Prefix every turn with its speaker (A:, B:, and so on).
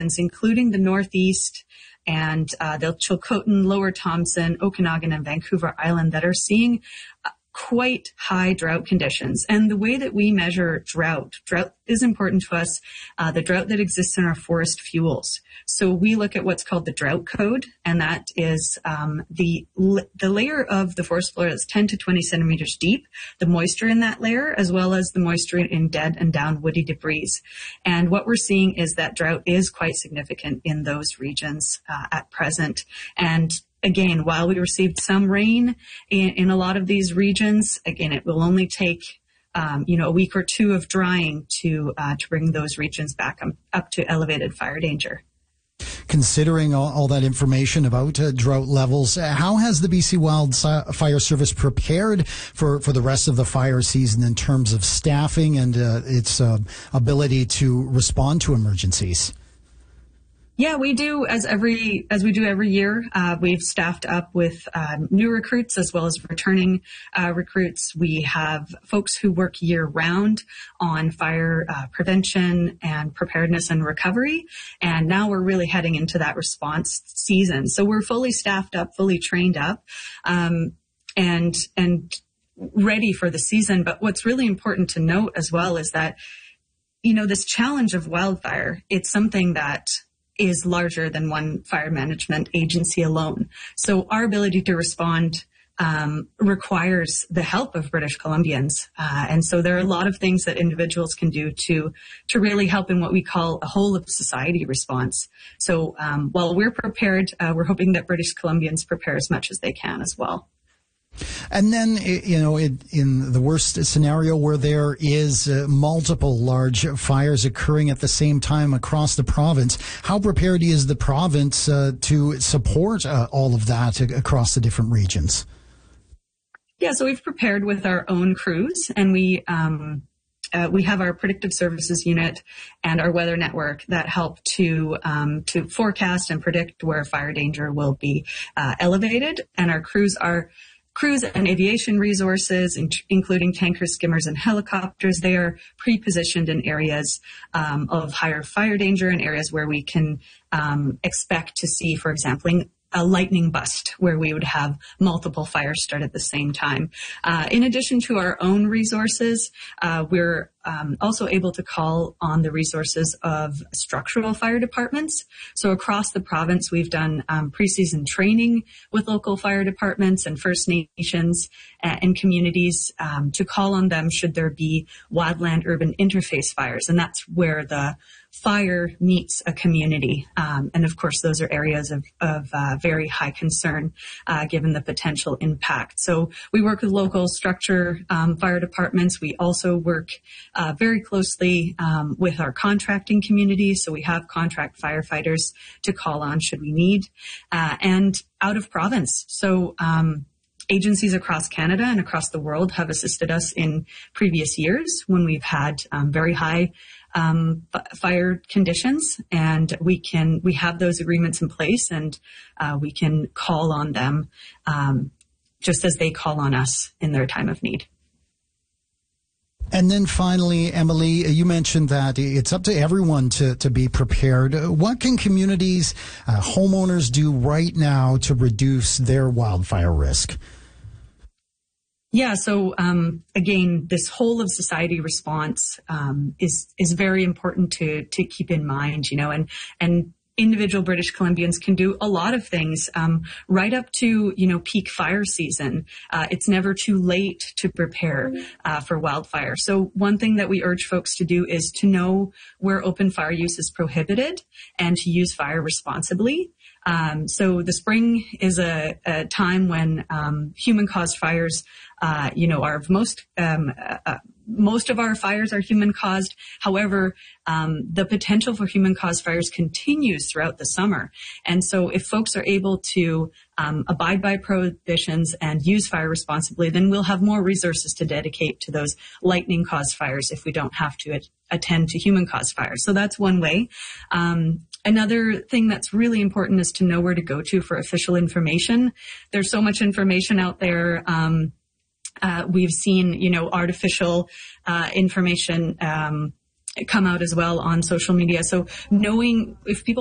A: including the Northeast and the Chilcotin, Lower Thompson, Okanagan, and Vancouver Island, that are seeing quite high drought conditions. And the way that we measure drought is important to us, the drought that exists in our forest fuels. So we look at what's called the drought code, and that is the layer of the forest floor that's 10 to 20 centimeters deep, the moisture in that layer, as well as the moisture in dead and down woody debris. And what we're seeing is that drought is quite significant in those regions at present. And again, while we received some rain in a lot of these regions, again, it will only take a week or two of drying to bring those regions back up to elevated fire danger.
B: Considering all that information about drought levels, how has the BC Wildfire Service prepared for the rest of the fire season in terms of staffing and its ability to respond to emergencies?
A: Yeah, we do as we do every year. We've staffed up with new recruits as well as returning recruits. We have folks who work year round on fire prevention and preparedness and recovery. And now we're really heading into that response season. So we're fully staffed up, fully trained up, and ready for the season. But what's really important to note as well is that, this challenge of wildfire, it's something that is larger than one fire management agency alone. So our ability to respond requires the help of British Columbians. And so there are a lot of things that individuals can do to really help in what we call a whole of society response. So while we're prepared, we're hoping that British Columbians prepare as much as they can as well.
B: And then, in the worst scenario where there is multiple large fires occurring at the same time across the province, how prepared is the province to support all of that across the different regions?
A: Yeah, so we've prepared with our own crews, and we have our predictive services unit and our weather network that help to forecast and predict where fire danger will be elevated. And our crews and aviation resources, including tankers, skimmers, and helicopters. They are pre-positioned in areas of higher fire danger and areas where we can expect to see, for example, a lightning bust where we would have multiple fires start at the same time. In addition to our own resources, we're also able to call on the resources of structural fire departments. So across the province, we've done pre-season training with local fire departments and First Nations and communities to call on them should there be wildland-urban interface fires. And that's where the fire meets a community. And of course, those are areas of very high concern given the potential impact. So we work with local structure fire departments. We also work very closely with our contracting community. So we have contract firefighters to call on should we need, and out of province. So agencies across Canada and across the world have assisted us in previous years when we've had very high fire conditions, and we have those agreements in place, and we can call on them just as they call on us in their time of need.
B: And then finally, Emily, you mentioned that it's up to everyone to be prepared. What can communities, homeowners do right now to reduce their wildfire risk?
A: Yeah, so again, this whole of society response is very important to keep in mind, and individual British Columbians can do a lot of things right up to, peak fire season. It's never too late to prepare for wildfire. So one thing that we urge folks to do is to know where open fire use is prohibited and to use fire responsibly. So the spring is a time when human-caused fires, are most of our fires are human-caused. However, the potential for human-caused fires continues throughout the summer. And so if folks are able to abide by prohibitions and use fire responsibly, then we'll have more resources to dedicate to those lightning-caused fires if we don't have to attend to human-caused fires. So that's one way. Another thing that's really important is to know where to go to for official information. There's so much information out there. We've seen, artificial information come out as well on social media. So knowing if people